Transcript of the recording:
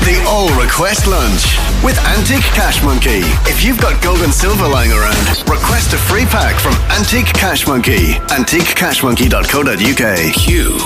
The All Request Lunch with Antique Cash Monkey. If you've got gold and silver lying around, request a free pack from Antique Cash Monkey. AntiqueCashMonkey.co.uk. Q.